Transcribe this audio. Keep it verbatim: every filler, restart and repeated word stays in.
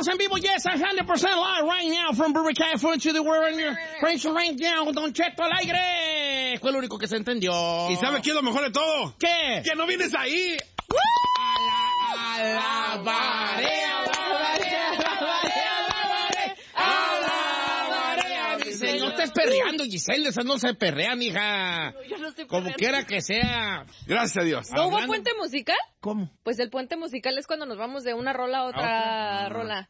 Estamos en vivo, yes, one hundred percent live right now from Burbank, California to the world. French right now, Don Cheto al aire. Fue el único que se entendió. ¿Y sabe qué es lo mejor de todo? ¿Qué? ¡Que no vienes ahí! A la, a la marea, a la marea, a la marea, a la marea. Dice, no estés perreando, Giselle, esas no se perrean, hija. Yo no estoy Como perreando. quiera que sea. Gracias a Dios. ¿No hubo Hablando- puente musical? ¿Cómo? Pues el puente musical es cuando nos vamos de una rola a otra Ah, rola.